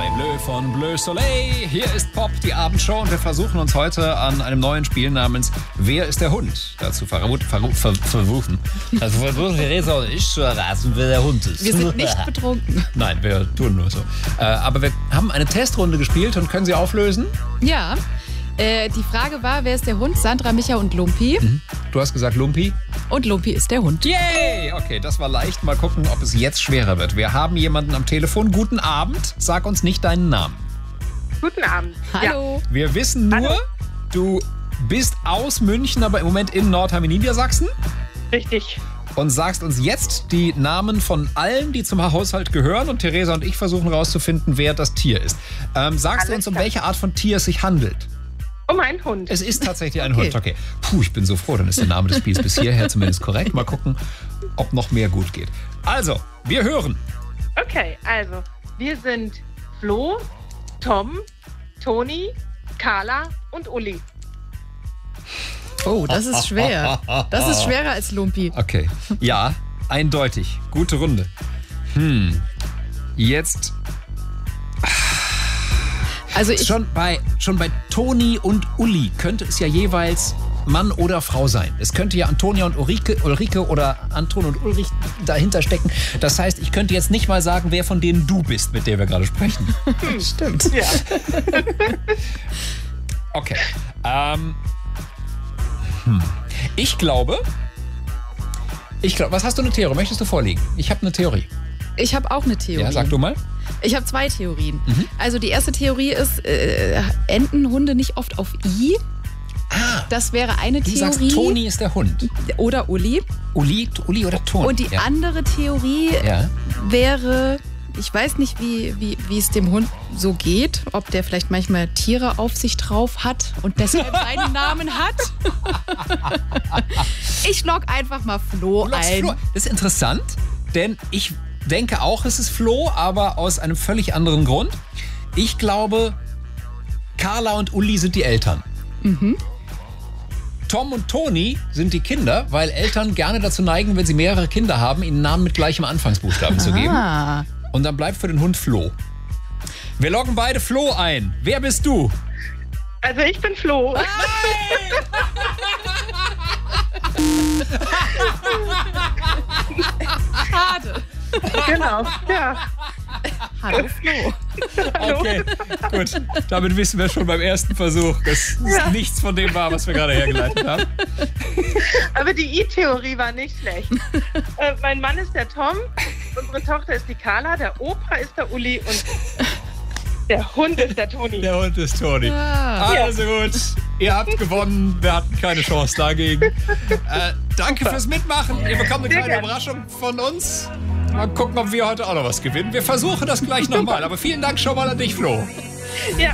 Bleu von Bleu Soleil. Hier ist Pop, die Abendshow, und wir versuchen uns heute an einem neuen Spiel namens Wer ist der Hund? Dazu versuchen Theresa und ich zu erraten, wer der Hund ist. Wir sind nicht betrunken. Nein, wir tun nur so. Aber wir haben eine Testrunde gespielt und können sie auflösen? Ja. Die Frage war, wer ist der Hund? Sandra, Micha und Lumpi. Du hast gesagt Lumpi. Und Lumpi ist der Hund. Yay! Okay, das war leicht. Mal gucken, ob es jetzt schwerer wird. Wir haben jemanden am Telefon. Guten Abend. Sag uns nicht deinen Namen. Guten Abend. Hallo. Wir wissen nur, du bist aus München, aber im Moment in Nordrhein-Niedersachsen. Richtig. Und sagst uns jetzt die Namen von allen, die zum Haushalt gehören. Und Theresa und ich versuchen herauszufinden, wer das Tier ist. Sagst du uns, um welche Art von Tier es sich handelt? Um einen Hund. Es ist tatsächlich ein Hund. Okay. Puh, ich bin so froh, dann ist der Name des Spiels bis hierher zumindest korrekt. Mal gucken, ob noch mehr gut geht. Also, wir hören. Okay, also, wir sind Flo, Tom, Toni, Carla und Uli. Oh, das ist schwer. Das ist schwerer als Lumpi. Okay. Ja, eindeutig. Gute Runde. Jetzt... Also Schon bei Toni und Uli könnte es ja jeweils Mann oder Frau sein. Es könnte ja Antonia und Ulrike oder Anton und Ulrich dahinter stecken. Das heißt, ich könnte jetzt nicht mal sagen, wer von denen du bist, mit der wir gerade sprechen. Stimmt. Ja. Okay. Ich glaube, was hast du eine Theorie? Möchtest du vorlegen? Ich habe eine Theorie. Ich habe auch eine Theorie. Ja, sag du mal. Ich habe zwei Theorien. Also die erste Theorie ist, enden Hunde nicht oft auf I? Das wäre eine Du Theorie. sagst, Toni ist der Hund. Oder Uli. Uli oder Toni? Und die andere Theorie Ja. wäre, ich weiß nicht, wie es dem Hund so geht, ob der vielleicht manchmal Tiere auf sich drauf hat und deshalb seinen Namen hat. Ich log einfach mal Flo Du loggst ein. Flo. Das ist interessant, denn ich denke auch, es ist Flo, aber aus einem völlig anderen Grund. Ich glaube, Carla und Uli sind die Eltern. Tom und Toni sind die Kinder, weil Eltern gerne dazu neigen, wenn sie mehrere Kinder haben, ihnen Namen mit gleichem Anfangsbuchstaben zu geben. Ah. Und dann bleibt für den Hund Flo. Wir loggen beide Flo ein. Wer bist du? Also ich bin Flo. Schade. Genau, ja. Hallo Flo. Okay, gut. Damit wissen wir schon beim ersten Versuch, dass es nichts von dem war, was wir gerade hergeleitet haben. Aber die I-Theorie war nicht schlecht. Mein Mann ist der Tom, unsere Tochter ist die Carla, der Opa ist der Uli und der Hund ist der Toni. Der Hund ist Toni. Ja. Also gut, ihr habt gewonnen. Wir hatten keine Chance dagegen. Danke fürs Mitmachen. Ihr bekommt eine kleine gerne. Überraschung von uns. Mal gucken, ob wir heute auch noch was gewinnen. Wir versuchen das gleich nochmal. Aber vielen Dank schon mal an dich, Flo. Ja,